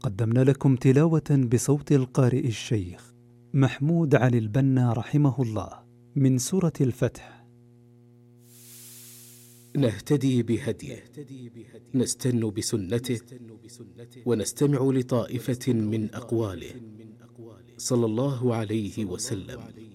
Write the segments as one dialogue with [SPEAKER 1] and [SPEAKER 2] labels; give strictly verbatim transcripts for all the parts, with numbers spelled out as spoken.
[SPEAKER 1] قدمنا لكم تلاوة بصوت القارئ الشيخ محمود علي البنا رحمه الله من سورة الفتح.
[SPEAKER 2] نهتدي بهديه، نستن بسنته، ونستمع لطائفة من أقواله صلى الله عليه وسلم.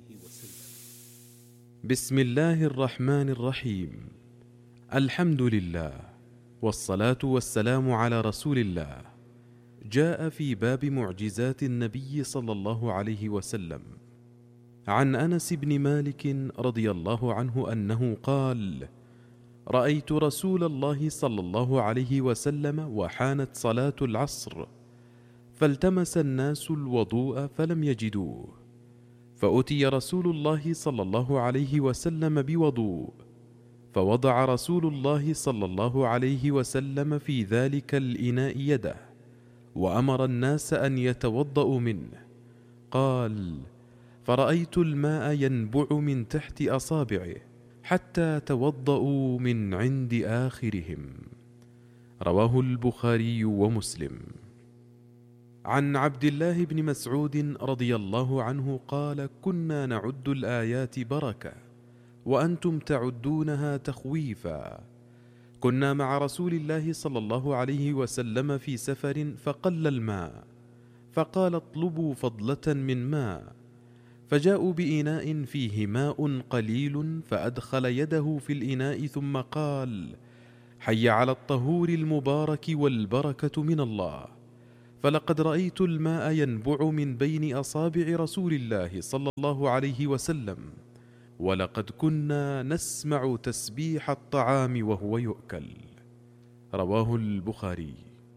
[SPEAKER 3] بسم الله الرحمن الرحيم. الحمد لله، والصلاة والسلام على رسول الله. جاء في باب معجزات النبي صلى الله عليه وسلم عن أنس بن مالك رضي الله عنه أنه قال: رأيت رسول الله صلى الله عليه وسلم وحانت صلاة العصر، فالتمس الناس الوضوء فلم يجدوه، فأتي رسول الله صلى الله عليه وسلم بوضوء، فوضع رسول الله صلى الله عليه وسلم في ذلك الإناء يده، وأمر الناس أن يتوضأوا منه. قال: فرأيت الماء ينبع من تحت أصابعه حتى توضأوا من عند آخرهم. رواه البخاري ومسلم. عن عبد الله بن مسعود رضي الله عنه قال: كنا نعد الآيات بركة وأنتم تعدونها تخويفا. كنا مع رسول الله صلى الله عليه وسلم في سفر فقل الماء، فقال: اطلبوا فضلة من ماء، فجاءوا بإناء فيه ماء قليل، فأدخل يده في الإناء ثم قال: حي على الطهور المبارك والبركة من الله. فلقد رأيت الماء ينبع من بين أصابع رسول الله صلى الله عليه وسلم، ولقد كنا نسمع تسبيح الطعام وهو يؤكل. رواه البخاري.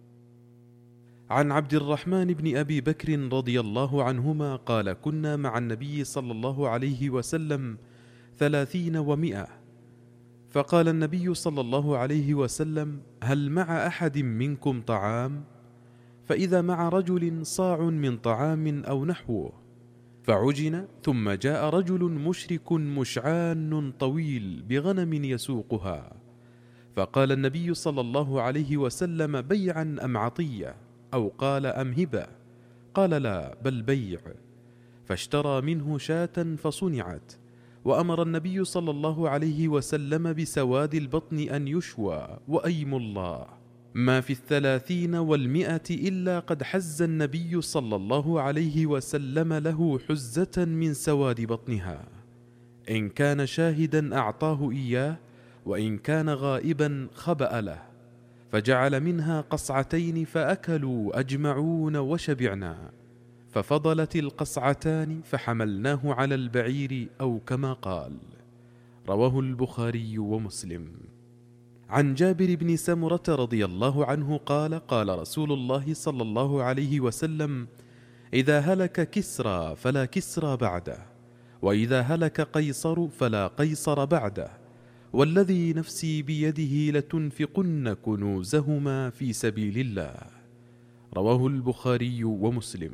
[SPEAKER 3] عن عبد الرحمن بن أبي بكر رضي الله عنهما قال: كنا مع النبي صلى الله عليه وسلم ثلاثين ومئة، فقال النبي صلى الله عليه وسلم: هل مع أحد منكم طعام؟ فإذا مع رجل صاع من طعام أو نحوه، فعجن، ثم جاء رجل مشرك مشعان طويل بغنم يسوقها، فقال النبي صلى الله عليه وسلم: بيعا أم عطية؟ أو قال: أم هبة؟ قال: لا، بل بيع. فاشترى منه شاة فصنعت، وأمر النبي صلى الله عليه وسلم بسواد البطن أن يشوى، وأيم الله ما في الثلاثين والمئة إلا قد حز النبي صلى الله عليه وسلم له حزة من سواد بطنها، إن كان شاهدا أعطاه إياه، وإن كان غائبا خبأ له، فجعل منها قصعتين فأكلوا أجمعون وشبعنا، ففضلت القصعتان فحملناه على البعير، أو كما قال. رواه البخاري ومسلم. عن جابر بن سمرة رضي الله عنه قال: قال رسول الله صلى الله عليه وسلم: إذا هلك كسرى فلا كسرى بعده، وإذا هلك قيصر فلا قيصر بعده، والذي نفسي بيده لتنفقن كنوزهما في سبيل الله. رواه البخاري ومسلم.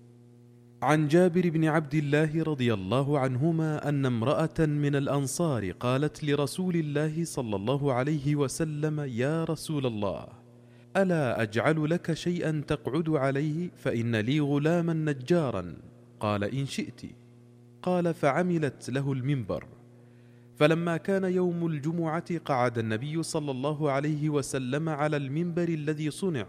[SPEAKER 3] عن جابر بن عبد الله رضي الله عنهما أن امرأة من الأنصار قالت لرسول الله صلى الله عليه وسلم: يا رسول الله، ألا أجعل لك شيئا تقعد عليه؟ فإن لي غلاما نجارا. قال: إن شئت. قال: فعملت له المنبر. فلما كان يوم الجمعة قعد النبي صلى الله عليه وسلم على المنبر الذي صنع،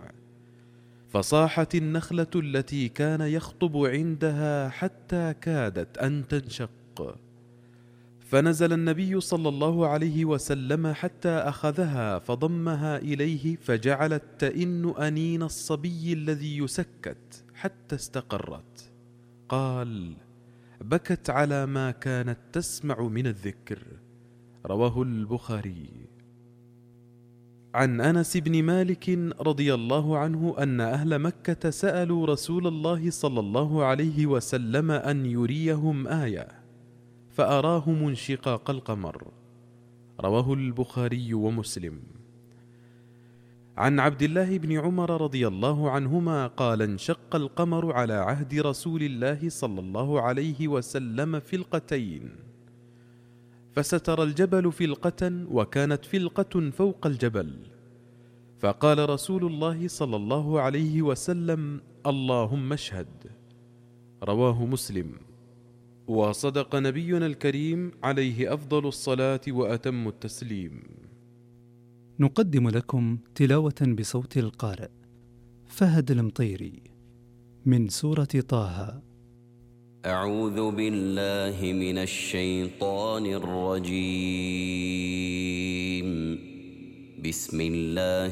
[SPEAKER 3] فصاحت النخلة التي كان يخطب عندها حتى كادت أن تنشق، فنزل النبي صلى الله عليه وسلم حتى أخذها فضمها إليه، فجعلت تئن أنين الصبي الذي يسكت حتى استقرت. قال: بكت على ما كانت تسمع من الذكر. رواه البخاري. عن أنس بن مالك رضي الله عنه أن أهل مكة سألوا رسول الله صلى الله عليه وسلم أن يريهم آية، فأراهم انشقاق القمر. رواه البخاري ومسلم. عن عبد الله بن عمر رضي الله عنهما قال: انشق القمر على عهد رسول الله صلى الله عليه وسلم فلقتين، فستر الجبل فلقة، وكانت فلقة فوق الجبل، فقال رسول الله صلى الله عليه وسلم: اللهم اشهد. رواه مسلم. وصدق نبينا الكريم عليه أفضل الصلاة وأتم التسليم.
[SPEAKER 1] نقدم لكم تلاوة بصوت القارئ فهد المطيري من سورة طه.
[SPEAKER 4] أعوذ بالله من الشيطان الرجيم. بسم الله